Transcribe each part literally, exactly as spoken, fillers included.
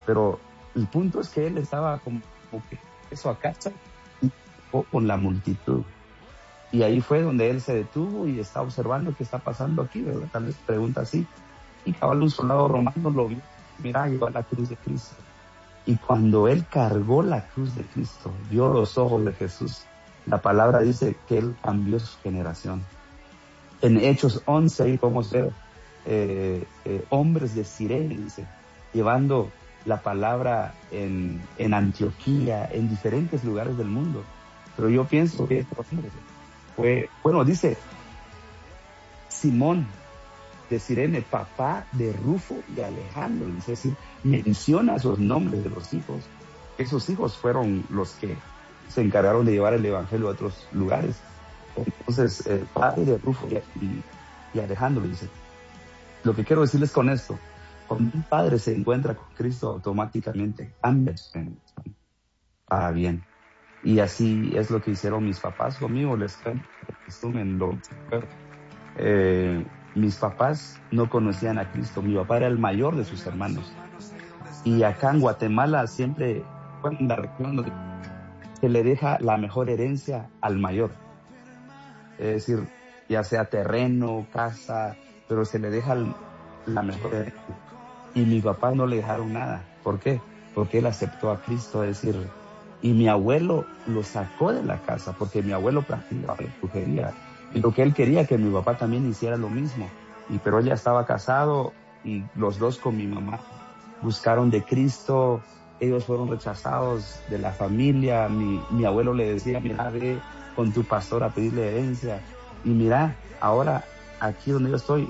Pero el punto es que él estaba como, como que eso a casa y con la multitud. Y ahí fue donde él se detuvo y está observando qué está pasando aquí, ¿verdad? Tal vez pregunta así. Y cabal, un soldado romano lo vio, mira, lleva la cruz de Cristo. Y cuando él cargó la cruz de Cristo, vio los ojos de Jesús, la palabra dice que él cambió su generación. En Hechos once, ahí podemos ver eh, eh, hombres de Cirene, dice, llevando la palabra en, en Antioquía, en diferentes lugares del mundo. Pero yo pienso que estos hombres fue, bueno, dice Simón de Cirene, papá de Rufo y Alejandro, es decir, menciona esos nombres de los hijos. Esos hijos fueron los que se encargaron de llevar el evangelio a otros lugares. Entonces, el padre de Rufo y, y, y Alejandro, dice. Lo que quiero decirles con esto, cuando un padre se encuentra con Cristo, automáticamente cambia para bien. Y así es lo que hicieron mis papás conmigo. Les en lo eh, mis papás no conocían a Cristo. Mi papá era el mayor de sus hermanos. Y acá en Guatemala siempre cuando recuerdo se le deja la mejor herencia al mayor. Es decir, ya sea terreno, casa, pero se le deja el, la mejor herencia. Y mi papá no le dejaron nada. ¿Por qué? Porque él aceptó a Cristo, es decir, y mi abuelo lo sacó de la casa, porque mi abuelo practicaba la brujería. Y lo que él quería que mi papá también hiciera lo mismo. Y pero él ya estaba casado y los dos con mi mamá buscaron de Cristo. Ellos fueron rechazados de la familia. Mi, mi abuelo le decía, mira, ve con tu pastor a pedirle herencia. Y mira, ahora aquí donde yo estoy,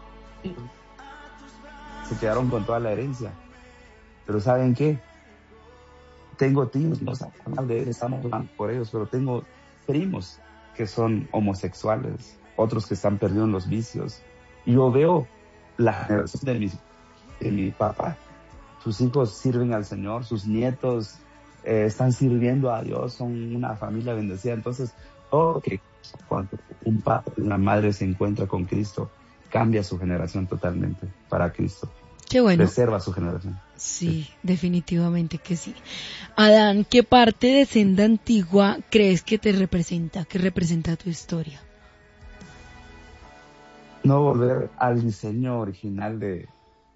se quedaron con toda la herencia. Pero ¿saben qué? Tengo tíos, no sabemos de él, estamos hablando por ellos, pero tengo primos que son homosexuales, otros que están perdidos en los vicios. Y yo veo la generación de mi, de mi papá. Sus hijos sirven al Señor, sus nietos eh, están sirviendo a Dios, son una familia bendecida. Entonces, oh, que cuando un padre, una madre se encuentra con Cristo, cambia su generación totalmente para Cristo. Qué bueno. Preserva su generación. Sí, definitivamente que sí. Adán, ¿qué parte de Senda Antigua crees que te representa, que representa tu historia? No volver al diseño original de,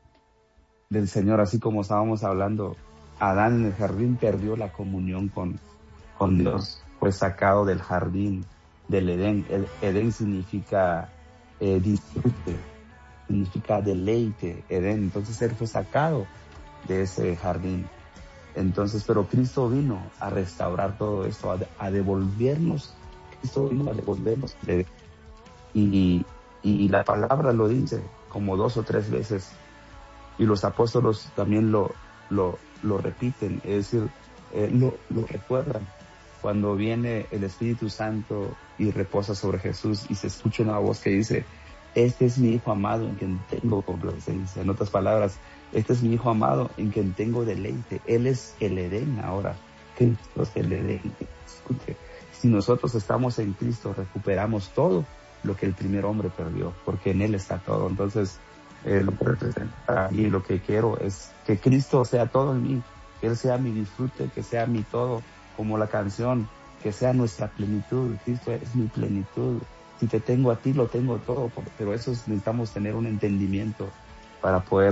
del Señor, así como estábamos hablando. Adán en el jardín perdió la comunión con, con Dios, fue sacado del jardín, del Edén. El Edén significa eh, disfrute, significa deleite, Edén. Entonces él fue sacado de ese jardín. Entonces, pero Cristo vino a restaurar todo esto, a, a devolvernos, Cristo vino a devolvernos. Y, y, y la palabra lo dice como dos o tres veces, y los apóstolos también lo, lo, lo repiten, es decir, eh, lo, lo recuerdan. Cuando viene el Espíritu Santo y reposa sobre Jesús y se escucha una voz que dice, este es mi Hijo amado en quien tengo complacencia. En otras palabras, este es mi Hijo amado en quien tengo deleite. Él es el Edén ahora. Cristo es el Edén. Escuche, si nosotros estamos en Cristo, recuperamos todo lo que el primer hombre perdió, porque en Él está todo. Entonces, eh, lo que representa y lo que quiero es que Cristo sea todo en mí, que Él sea mi disfrute, que sea mi todo, como la canción, que sea nuestra plenitud. Cristo es mi plenitud. Si te tengo a ti, lo tengo todo, pero eso es, necesitamos tener un entendimiento para poder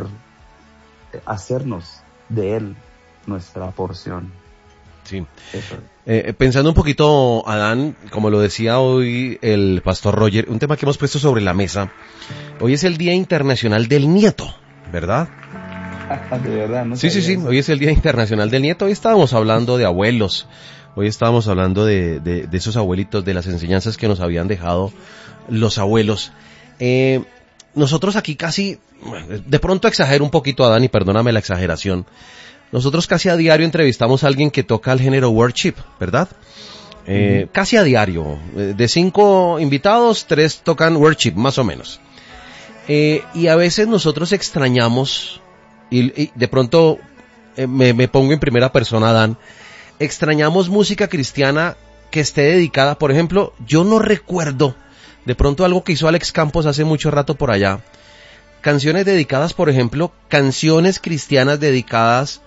hacernos de Él nuestra porción. Sí. Eh, pensando un poquito, Adán, como lo decía hoy el pastor Roger, un tema que hemos puesto sobre la mesa. Hoy es el Día Internacional del Nieto, ¿verdad? De verdad, ¿no? Sí, sí, sí, hoy es el Día Internacional del Nieto. Hoy estábamos hablando de abuelos. Hoy estábamos hablando de, de, de esos abuelitos, de las enseñanzas que nos habían dejado los abuelos. Eh, nosotros aquí casi, de pronto exagero un poquito, Adán, y perdóname la exageración. Nosotros casi a diario entrevistamos a alguien que toca el género worship, ¿verdad? Eh, uh-huh. Casi a diario. De cinco invitados, tres tocan worship, más o menos. Eh, y a veces nosotros extrañamos, y, y de pronto eh, me, me pongo en primera persona, Adán, extrañamos música cristiana que esté dedicada, por ejemplo, yo no recuerdo, de pronto algo que hizo Alex Campos hace mucho rato por allá, canciones dedicadas, por ejemplo, canciones cristianas dedicadas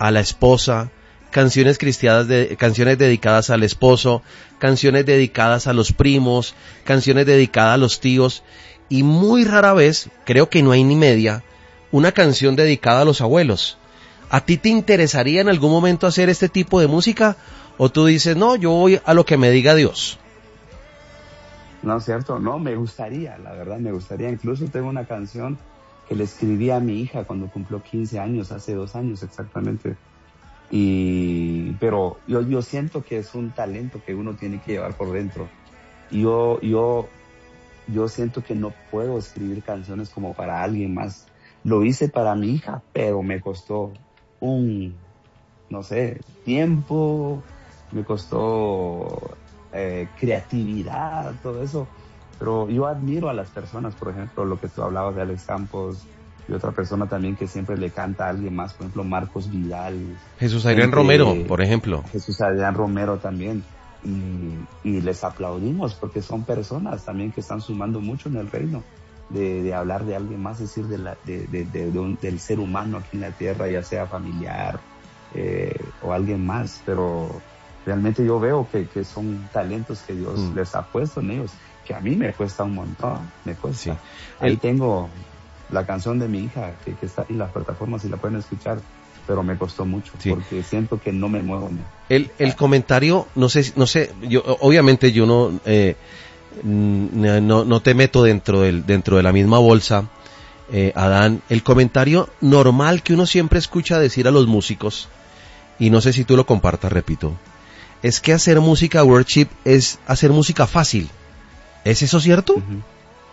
a la esposa, canciones cristianas, de, canciones dedicadas al esposo, canciones dedicadas a los primos, canciones dedicadas a los tíos, y muy rara vez, creo que no hay ni media, una canción dedicada a los abuelos. ¿A ti te interesaría en algún momento hacer este tipo de música? ¿O tú dices, no, yo voy a lo que me diga Dios? No, cierto, no, me gustaría, la verdad, me gustaría. Incluso tengo una canción que le escribí a mi hija cuando cumplió quince años, hace dos años exactamente. Y, pero yo, yo siento que es un talento que uno tiene que llevar por dentro. Yo, yo, yo siento que no puedo escribir canciones como para alguien más. Lo hice para mi hija, pero me costó un, no sé, tiempo, me costó eh, creatividad, todo eso. Pero yo admiro a las personas, por ejemplo, lo que tú hablabas de Alex Campos, y otra persona también que siempre le canta a alguien más, por ejemplo, Marcos Vidal. Jesús Adrián gente, Romero, por ejemplo. Jesús Adrián Romero también. Y, y les aplaudimos porque son personas también que están sumando mucho en el reino. De, de hablar de alguien más, es decir, de la, de, de, de, de un, del ser humano aquí en la tierra, ya sea familiar eh, o alguien más. Pero realmente yo veo que, que son talentos que Dios mm. les ha puesto en ellos, que a mí me cuesta un montón, me cuesta. Sí. Ahí el... tengo la canción de mi hija que, que está en las plataformas y la pueden escuchar, pero me costó mucho sí. porque siento que no me muevo. El, el comentario, no sé, no sé, yo obviamente yo no, eh, no, no te meto dentro del, dentro de la misma bolsa, eh, Adán. El comentario normal que uno siempre escucha decir a los músicos, y no sé si tú lo compartas, repito, es que hacer música worship es hacer música fácil. ¿Es eso cierto? Uh-huh.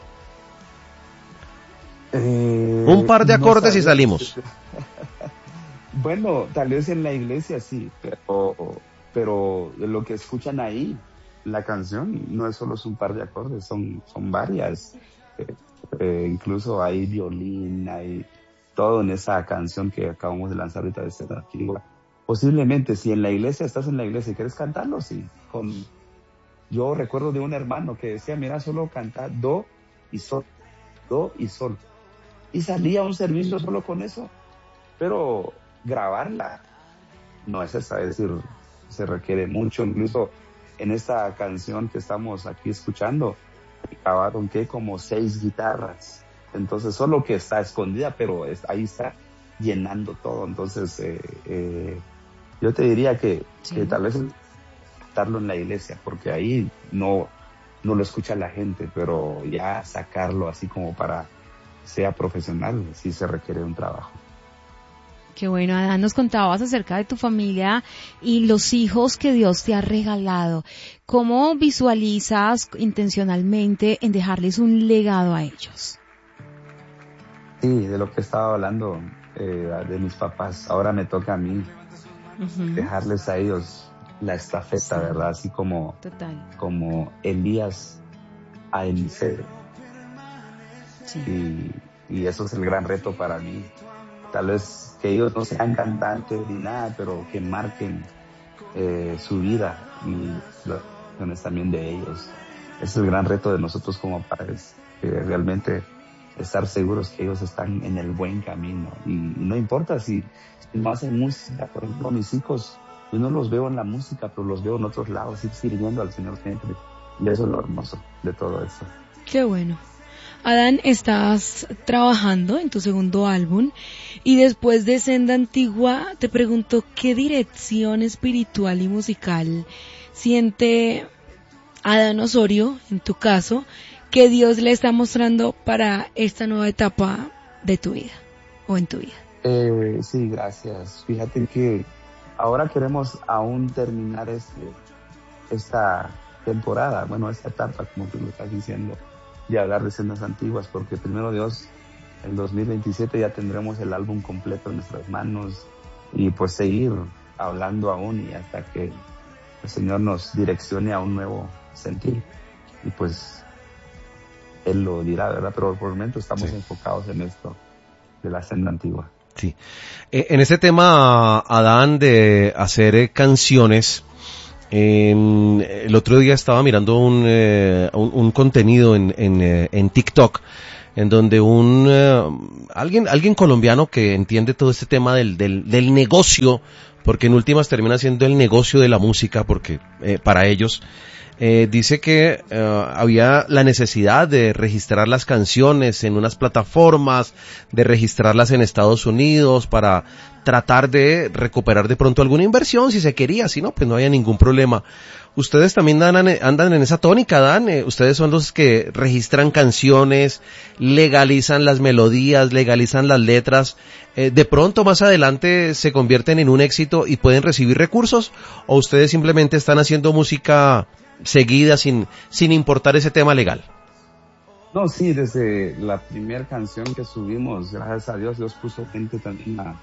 Eh, Un par de acordes no y salimos. Bueno, tal vez en la iglesia sí, pero, pero lo que escuchan ahí, la canción, no es solo un par de acordes, son, son varias. Eh, eh, incluso hay violín, hay todo en esa canción que acabamos de lanzar ahorita de Senda Antigua. Posiblemente, si en la iglesia estás en la iglesia y quieres cantarlo, sí. Con, yo recuerdo de un hermano que decía, mira, solo cantar do y sol, do y sol. Y salía un servicio solo con eso. Pero grabarla no es esa, es decir, se requiere mucho. Incluso en esta canción que estamos aquí escuchando, grabaron que como seis guitarras. Entonces, solo que está escondida, pero es, ahí está llenando todo. Entonces, eh, eh, yo te diría que, sí. que tal vez cantarlo en la iglesia, porque ahí no, no lo escucha la gente, pero ya sacarlo así como para sea profesional, sí se requiere un trabajo. Qué bueno, Adán, nos contabas acerca de tu familia y los hijos que Dios te ha regalado. ¿Cómo visualizas intencionalmente en dejarles un legado a ellos? Sí, de lo que estaba hablando eh, de mis papás, ahora me toca a mí uh-huh. dejarles a ellos la estafeta, sí. ¿verdad? Así como, Total. como Elías a Eliseo. Sí. Y, y eso es el gran reto para mí. Tal vez que ellos no sean cantantes ni nada, pero que marquen eh, su vida y las acciones también de ellos. Ese es el gran reto de nosotros como padres, que realmente estar seguros que ellos están en el buen camino. Y, y no importa si, si no hacen música, por ejemplo, mis hijos, yo no los veo en la música, pero los veo en otros lados, sirviendo al Señor siempre. Y eso es lo hermoso de todo eso. Qué bueno. Adán, estás trabajando en tu segundo álbum y después de Senda Antigua te pregunto qué dirección espiritual y musical siente Adán Osorio, en tu caso, que Dios le está mostrando para esta nueva etapa de tu vida o en tu vida. Eh, sí, gracias. Fíjate que ahora queremos aún terminar este, esta temporada, bueno, esta etapa, como tú lo estás diciendo, de hablar de Sendas Antiguas, porque primero Dios, el dos mil veintisiete ya tendremos el álbum completo en nuestras manos y pues seguir hablando aún y hasta que el Señor nos direccione a un nuevo sentir. Y pues Él lo dirá, ¿verdad? Pero por el momento estamos sí. enfocados en esto de la Senda Antigua. Sí. Eh, en este tema, Adán, de hacer eh, canciones, Eh, el otro día estaba mirando un, eh, un, un contenido en, en, eh, en TikTok en donde un uh, alguien alguien colombiano que entiende todo este tema del del, del negocio, porque en últimas termina siendo el negocio de la música, porque eh, para ellos eh, dice que uh, había la necesidad de registrar las canciones en unas plataformas, de registrarlas en Estados Unidos para tratar de recuperar de pronto alguna inversión si se quería, si no, pues no había ningún problema. Ustedes también andan, andan en esa tónica, Dan. Eh, ustedes son los que registran canciones, legalizan las melodías, legalizan las letras. Eh, de pronto más adelante se convierten en un éxito y pueden recibir recursos, o ustedes simplemente están haciendo música seguida sin, sin importar ese tema legal. No, sí, desde la primera canción que subimos, gracias a Dios, Dios puso gente también a,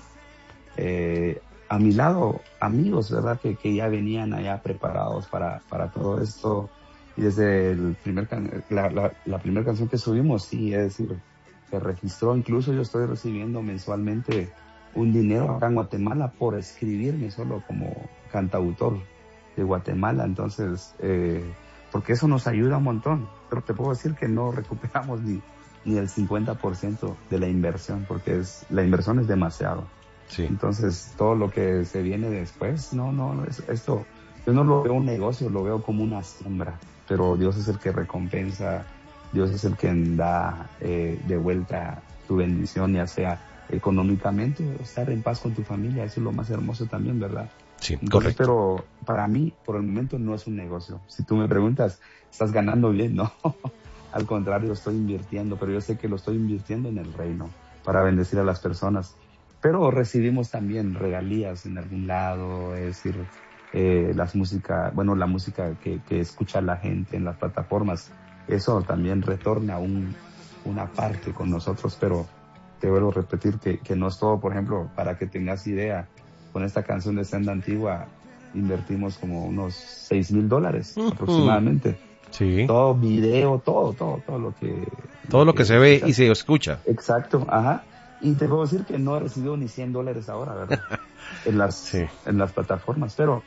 eh, a mi lado, amigos, ¿verdad? Que, que ya venían allá preparados para, para todo esto. Y desde el primer can- la, la, la primera canción que subimos, sí, es decir, se registró. Incluso yo estoy recibiendo mensualmente un dinero acá en Guatemala por escribirme solo como cantautor de Guatemala. Entonces, eh, porque eso nos ayuda un montón. Pero te puedo decir que no recuperamos ni, ni el cincuenta por ciento de la inversión, porque es, la inversión es demasiado. Sí. Entonces, todo lo que se viene después, no, no, no es, esto, yo no lo veo un negocio, lo veo como una siembra, pero Dios es el que recompensa, Dios es el que da eh, de vuelta tu bendición, ya sea económicamente, estar en paz con tu familia, eso es lo más hermoso también, ¿verdad? Sí, Entonces, correcto. pero para mí, por el momento, no es un negocio. Si tú me preguntas, ¿estás ganando bien? No, al contrario, estoy invirtiendo, pero yo sé que lo estoy invirtiendo en el reino, para bendecir a las personas. Pero recibimos también regalías en algún lado, es decir, eh, las música, bueno, la música que, que escucha la gente en las plataformas, eso también retorna un, una parte con nosotros, pero te vuelvo a repetir que, que no es todo. Por ejemplo, para que tengas idea, con esta canción de Senda Antigua invertimos como unos seis mil dólares uh-huh. aproximadamente. Sí. Todo video, todo, todo, todo lo que... Todo lo que, que se ve y se escucha. Exacto, ajá. Y te puedo decir que no he recibido ni cien dólares ahora, ¿verdad? en las sí. en las plataformas, pero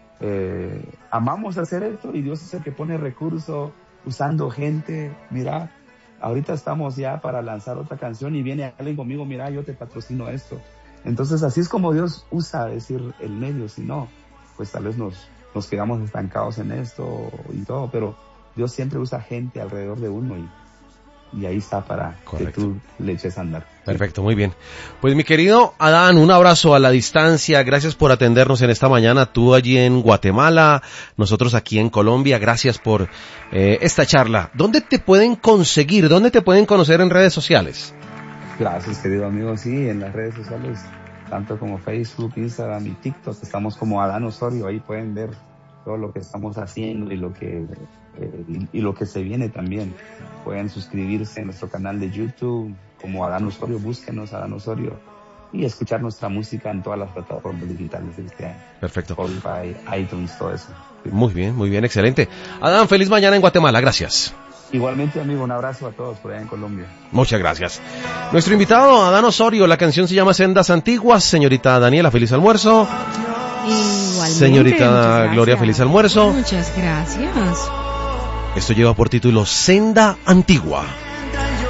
eh, amamos hacer esto y Dios es el que pone recursos, usando gente. Mira, ahorita estamos ya para lanzar otra canción y viene alguien conmigo, mira, yo te patrocino esto. Entonces así es como Dios usa, decir, el medio. Si no, pues tal vez nos, nos quedamos estancados en esto y todo, pero Dios siempre usa gente alrededor de uno y Y ahí está para Correcto. Que tú le eches a andar. Perfecto, muy bien. Pues mi querido Adán, un abrazo a la distancia. Gracias por atendernos en esta mañana. Tú allí en Guatemala, nosotros aquí en Colombia. Gracias por eh, esta charla. ¿Dónde te pueden conseguir? ¿Dónde te pueden conocer en redes sociales? Gracias, querido amigo. Sí, en las redes sociales, tanto como Facebook, Instagram y TikTok, estamos como Adán Osorio. Ahí pueden ver todo lo que estamos haciendo y lo que... Eh, y, y lo que se viene también. Pueden suscribirse a nuestro canal de YouTube como Adán Osorio, búsquenos Adán Osorio y escuchar nuestra música en todas las plataformas digitales de este año. Perfecto. Spotify, iTunes, todo eso. Sí. Muy bien, muy bien, excelente. Adán, feliz mañana en Guatemala, gracias. Igualmente, amigo, un abrazo a todos por allá en Colombia. Muchas gracias. Nuestro invitado, Adán Osorio, la canción se llama Sendas Antiguas. Señorita Daniela, feliz almuerzo. Igualmente. Señorita Gloria, feliz almuerzo. Muchas gracias. Esto lleva por título Senda Antigua.